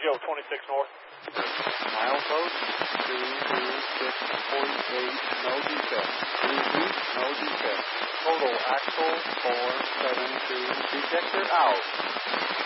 Joe, 26 north. Milepost 22648, no defect. Repeat, no defect. Total axle 472, detector out.